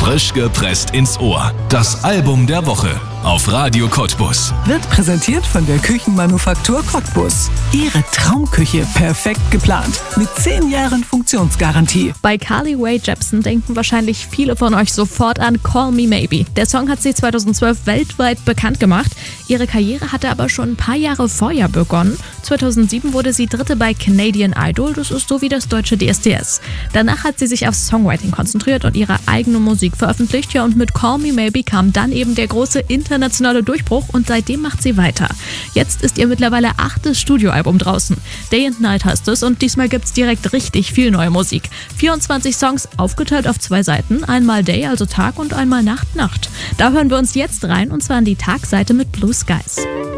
Frisch gepresst ins Ohr. Das Album der Woche auf Radio Cottbus. Wird präsentiert von der Küchenmanufaktur Cottbus. Ihre Traumküche perfekt geplant. Mit 10 Jahren Funktionsgarantie. Bei Carly Rae Jepsen denken wahrscheinlich viele von euch sofort an Call Me Maybe. Der Song hat sie 2012 weltweit bekannt gemacht. Ihre Karriere hatte aber schon ein paar Jahre vorher begonnen. 2007 wurde sie Dritte bei Canadian Idol. Das ist so wie das deutsche DSDS. Danach hat sie sich auf Songwriting konzentriert und ihre eigene Musik veröffentlicht. Ja, und mit Call Me Maybe kam dann eben der große internationale Durchbruch und seitdem macht sie weiter. Jetzt ist ihr mittlerweile 8. Studioalbum draußen. Day and Night heißt es und diesmal gibt's direkt richtig viel neue Musik. 24 Songs aufgeteilt auf 2 Seiten. Einmal Day, also Tag, und einmal Nacht, Nacht. Da hören wir uns jetzt rein und zwar an die Tagseite mit Blue Skies.